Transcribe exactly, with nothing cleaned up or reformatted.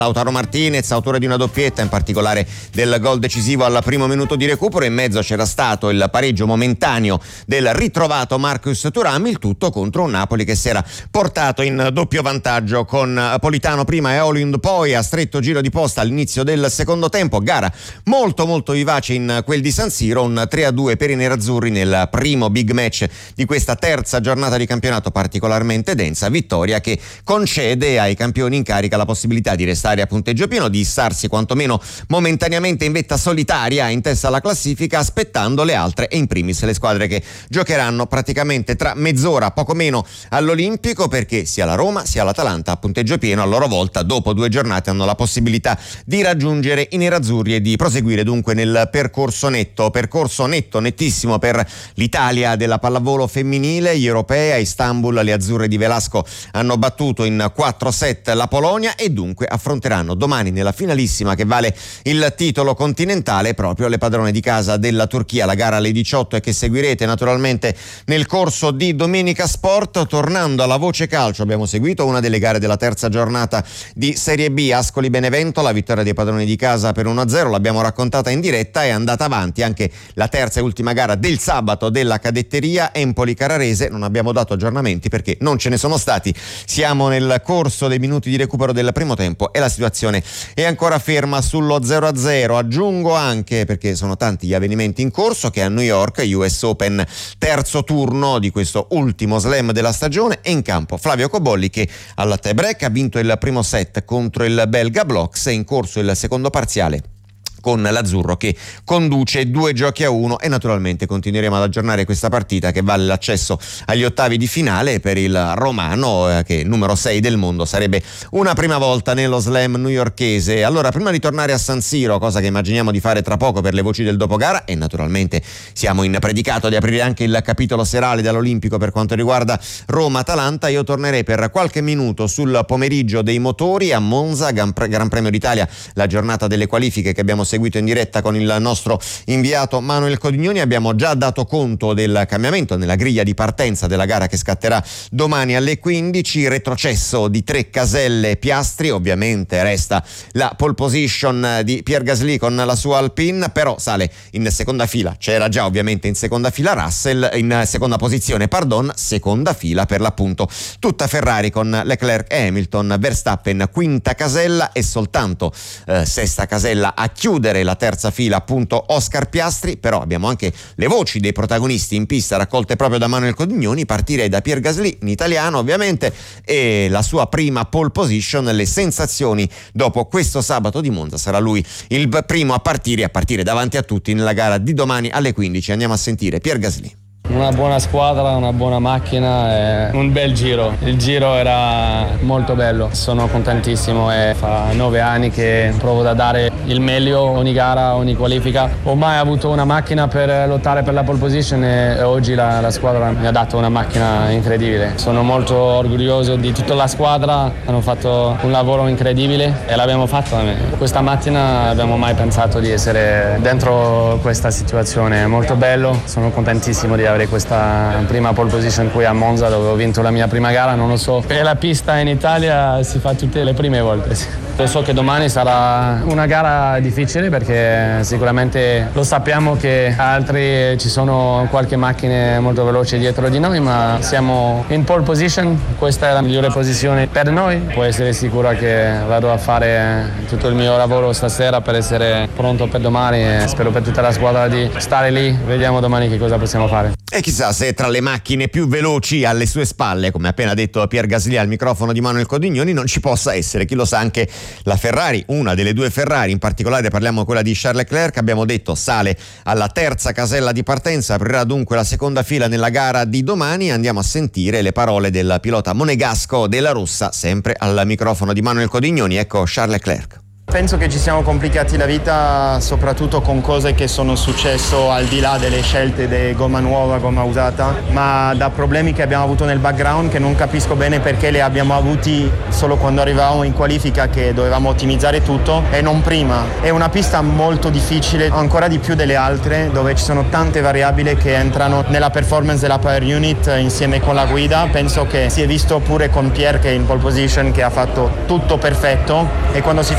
Lautaro Martinez, autore di una doppietta, in particolare del gol decisivo al primo minuto di recupero. In mezzo c'era stato il pareggio momentaneo del ritrovato Marcus Thuram, il tutto contro un Napoli che si era portato in doppio vantaggio con Politano prima e Højlund poi a stretto giro di posta all'inizio del secondo tempo. Gara molto molto vivace in quel di San Siro, un tre a due per i nerazzurri nel primo big match di questa terza giornata di campionato particolarmente densa, vittoria che concede ai campioni in carica la possibilità di restare a punteggio pieno, di issarsi quantomeno momentaneamente in vetta solitaria in testa alla classifica, aspettando le altre e in primis le squadre che giocheranno praticamente tra mezz'ora, poco meno, all'Olimpico, perché sia la Roma sia l'Atalanta a punteggio pieno a loro volta dopo due giornate hanno la possibilità di raggiungere i nerazzurri e di proseguire dunque nel percorso netto, percorso netto, nettissimo per l'Italia della pallavolo femminile. Gli europei a Istanbul, le azzurre di Velasco hanno battuto in quattro set la Polonia e dunque affronteranno domani nella finalissima che vale il titolo continentale proprio le padrone di casa della Turchia. La gara alle diciotto e che seguirete naturalmente nel corso di Domenica Sport. Tornando alla voce calcio, abbiamo seguito una delle gare della terza giornata di Serie B, Ascoli Benevento, la vittoria dei padroni di casa per uno a zero, l'abbiamo raccontata in diretta. È andata avanti anche la terza e ultima gara del sabato della cadetteria, Empoli Carrarese. Non abbiamo dato aggiornamenti perché non ce ne sono stati, siamo nel corso dei minuti di recupero del primo tempo e la situazione è ancora ferma sullo zero a zero. Aggiungo anche, perché sono tanti gli avvenimenti in corso, che a New York U S Open terzo turno di questo ultimo slam della stagione è in campo Flavio Cobolli, che al tie break ha vinto il primo set contro il belga Bloks. È in corso il secondo parziale con l'azzurro che conduce due giochi a uno e naturalmente continueremo ad aggiornare questa partita che vale l'accesso agli ottavi di finale per il romano eh, che numero sei del mondo, sarebbe una prima volta nello slam newyorkese. Allora, prima di tornare a San Siro, cosa che immaginiamo di fare tra poco per le voci del dopogara, e naturalmente siamo in predicato di aprire anche il capitolo serale dall'Olimpico per quanto riguarda Roma-Atalanta, io tornerei per qualche minuto sul pomeriggio dei motori a Monza, Gran Premio d'Italia, la giornata delle qualifiche che abbiamo seguito in diretta con il nostro inviato Manuel Codignoni. Abbiamo già dato conto del cambiamento nella griglia di partenza della gara che scatterà domani alle quindici, retrocesso di tre caselle Piastri, ovviamente resta la pole position di Pierre Gasly con la sua Alpine, però sale in seconda fila, c'era già ovviamente in seconda fila Russell, in seconda posizione, pardon, seconda fila per l'appunto tutta Ferrari con Leclerc e Hamilton, Verstappen quinta casella e soltanto eh, sesta casella a chiudere la terza fila appunto Oscar Piastri. Però abbiamo anche le voci dei protagonisti in pista raccolte proprio da Manuel Codignoni. Partirei da Pierre Gasly, in italiano ovviamente, e la sua prima pole position, le sensazioni dopo questo sabato di Monza. Sarà lui il primo a partire, a partire davanti a tutti nella gara di domani alle quindici. Andiamo a sentire Pierre Gasly. Una buona squadra, una buona macchina e un bel giro. Il giro era molto bello, sono contentissimo e fa nove anni che provo da dare il meglio ogni gara, ogni qualifica. Ho mai avuto una macchina per lottare per la pole position e oggi la, la squadra mi ha dato una macchina incredibile. Sono molto orgoglioso di tutta la squadra, hanno fatto un lavoro incredibile e l'abbiamo fatto. Questa mattina abbiamo mai pensato di essere dentro questa situazione, è molto bello, sono contentissimo di avere questa prima pole position qui a Monza dove ho vinto la mia prima gara. Non lo so, per la pista in Italia si fa tutte le prime volte. Lo so che domani sarà una gara difficile perché sicuramente lo sappiamo che altri ci sono qualche macchina molto veloce dietro di noi, ma siamo in pole position, questa è la migliore posizione per noi. Puoi essere sicura che vado a fare tutto il mio lavoro stasera per essere pronto per domani e spero per tutta la squadra di stare lì. Vediamo domani che cosa possiamo fare. E chissà se tra le macchine più veloci alle sue spalle, come appena detto Pierre Gasly al microfono di Manuel Codignoni, non ci possa essere, chi lo sa, anche la Ferrari, una delle due Ferrari, in particolare parliamo quella di Charles Leclerc, abbiamo detto sale alla terza casella di partenza, aprirà dunque la seconda fila nella gara di domani. Andiamo a sentire le parole del pilota monegasco della Rossa, sempre al microfono di Manuel Codignoni. Ecco Charles Leclerc. Penso che ci siamo complicati la vita soprattutto con cose che sono successo al di là delle scelte di gomma nuova, gomma usata, ma da problemi che abbiamo avuto nel background che non capisco bene perché li abbiamo avuti solo quando arrivavamo in qualifica, che dovevamo ottimizzare tutto e non prima. È una pista molto difficile, ancora di più delle altre, dove ci sono tante variabili che entrano nella performance della power unit insieme con la guida. Penso che si è visto pure con Pierre che è in pole position, che ha fatto tutto perfetto, e quando si